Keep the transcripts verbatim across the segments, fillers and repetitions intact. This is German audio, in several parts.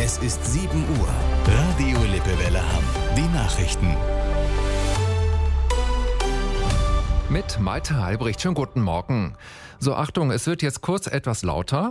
Es ist sieben Uhr. Radio Lippewelle Hamm. Die Nachrichten. Mit Malte Albrecht. Schönen guten Morgen. So, Achtung, es wird jetzt kurz etwas lauter.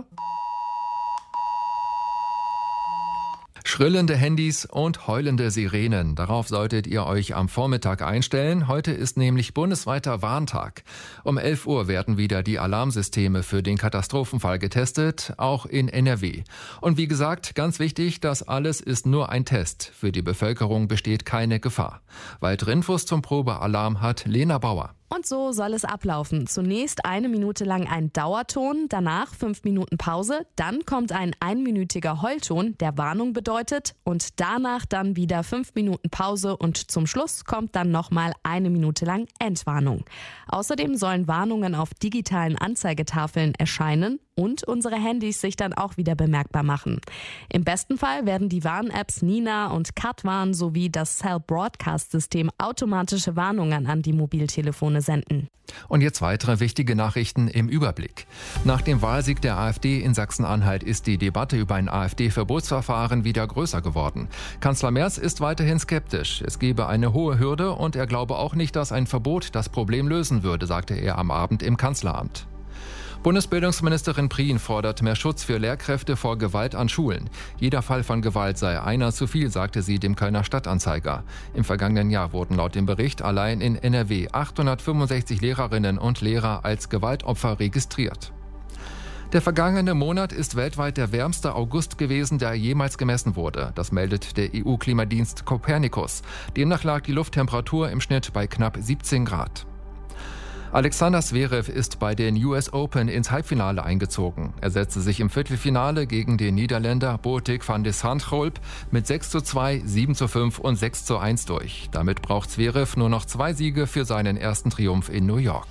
Schrillende Handys und heulende Sirenen. Darauf solltet ihr euch am Vormittag einstellen. Heute ist nämlich bundesweiter Warntag. Um elf Uhr werden wieder die Alarmsysteme für den Katastrophenfall getestet, auch in N R W. Und wie gesagt, ganz wichtig, das alles ist nur ein Test. Für die Bevölkerung besteht keine Gefahr. Weitere Infos zum Probealarm hat Lena Bauer. Und so soll es ablaufen. Zunächst eine Minute lang ein Dauerton, danach fünf Minuten Pause, dann kommt ein einminütiger Heulton, der Warnung bedeutet, und danach dann wieder fünf Minuten Pause und zum Schluss kommt dann nochmal eine Minute lang Entwarnung. Außerdem sollen Warnungen auf digitalen Anzeigetafeln erscheinen und unsere Handys sich dann auch wieder bemerkbar machen. Im besten Fall werden die Warn-Apps Nina und Katwarn sowie das Cell Broadcast System automatische Warnungen an die Mobiltelefone senden. Und jetzt weitere wichtige Nachrichten im Überblick. Nach dem Wahlsieg der AfD in Sachsen-Anhalt ist die Debatte über ein AfD-Verbotsverfahren wieder größer geworden. Kanzler Merz ist weiterhin skeptisch. Es gebe eine hohe Hürde und er glaube auch nicht, dass ein Verbot das Problem lösen würde, sagte er am Abend im Kanzleramt. Bundesbildungsministerin Prien fordert mehr Schutz für Lehrkräfte vor Gewalt an Schulen. Jeder Fall von Gewalt sei einer zu viel, sagte sie dem Kölner Stadtanzeiger. Im vergangenen Jahr wurden laut dem Bericht allein in N R W achthundertfünfundsechzig Lehrerinnen und Lehrer als Gewaltopfer registriert. Der vergangene Monat ist weltweit der wärmste August gewesen, der jemals gemessen wurde. Das meldet der E U-Klimadienst Copernicus. Demnach lag die Lufttemperatur im Schnitt bei knapp siebzehn Grad. Alexander Zverev ist bei den U S Open ins Halbfinale eingezogen. Er setzte sich im Viertelfinale gegen den Niederländer Botik van de Zandschulp mit sechs zu zwei, sieben zu fünf und sechs zu eins durch. Damit braucht Zverev nur noch zwei Siege für seinen ersten Triumph in New York.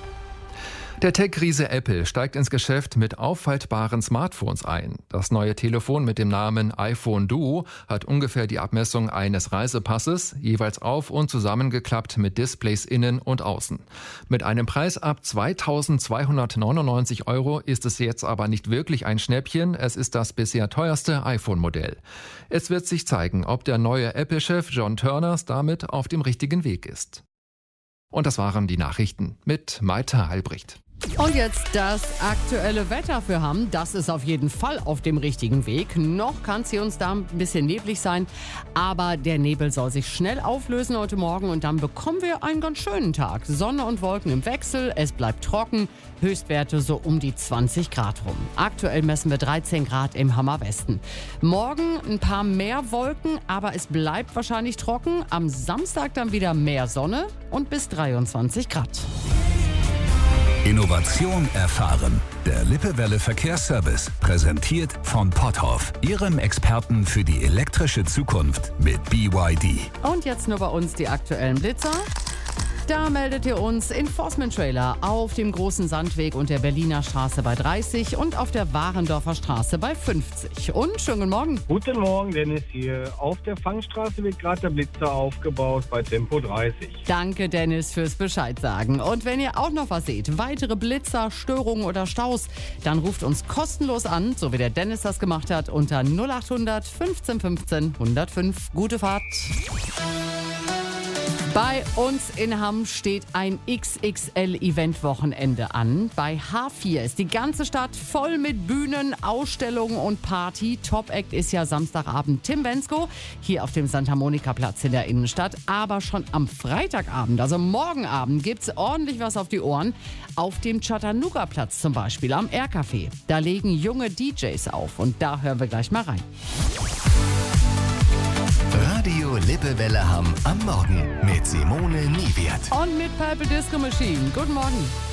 Der Tech-Riese Apple steigt ins Geschäft mit auffaltbaren Smartphones ein. Das neue Telefon mit dem Namen iPhone Duo hat ungefähr die Abmessung eines Reisepasses, jeweils auf- und zusammengeklappt mit Displays innen und außen. Mit einem Preis ab zweitausendzweihundertneunundneunzig Euro ist es jetzt aber nicht wirklich ein Schnäppchen. Es ist das bisher teuerste iPhone-Modell. Es wird sich zeigen, ob der neue Apple-Chef John Turners damit auf dem richtigen Weg ist. Und das waren die Nachrichten mit Malte Albrecht. Und jetzt das aktuelle Wetter für Hamm. Das ist auf jeden Fall auf dem richtigen Weg. Noch kann es hier uns da ein bisschen neblig sein, aber der Nebel soll sich schnell auflösen heute Morgen und dann bekommen wir einen ganz schönen Tag. Sonne und Wolken im Wechsel, es bleibt trocken, Höchstwerte so um die zwanzig Grad rum. Aktuell messen wir dreizehn Grad im Hammer Westen. Morgen ein paar mehr Wolken, aber es bleibt wahrscheinlich trocken. Am Samstag dann wieder mehr Sonne und bis dreiundzwanzig Grad. Innovation erfahren. Der Lippewelle Verkehrsservice, präsentiert von Potthoff, Ihrem Experten für die elektrische Zukunft mit B Y D. Und jetzt nur bei uns die aktuellen Blitzer. Da meldet ihr uns Enforcement Trailer auf dem Großen Sandweg und der Berliner Straße bei dreißig und auf der Warendorfer Straße bei fünfzig. Und schönen guten Morgen. Guten Morgen, Dennis hier. Auf der Fangstraße wird gerade der Blitzer aufgebaut bei Tempo dreißig. Danke, Dennis, fürs Bescheid sagen. Und wenn ihr auch noch was seht, weitere Blitzer, Störungen oder Staus, dann ruft uns kostenlos an, so wie der Dennis das gemacht hat, unter null achthundert fünfzehn fünfzehn hundertfünf. Gute Fahrt. Bei uns in Hamm steht ein X X L-Event-Wochenende an. Bei H vier ist die ganze Stadt voll mit Bühnen, Ausstellungen und Party. Top-Act ist ja Samstagabend Tim Bensko hier auf dem Santa Monica-Platz in der Innenstadt. Aber schon am Freitagabend, also morgen Abend, gibt's ordentlich was auf die Ohren. Auf dem Chattanooga-Platz zum Beispiel, am R-Café. Da legen junge D Js auf und da hören wir gleich mal rein. Radio Lippewelle Hamm am Morgen mit Simone Niewirt. Und mit Purple Disco Machine. Guten Morgen.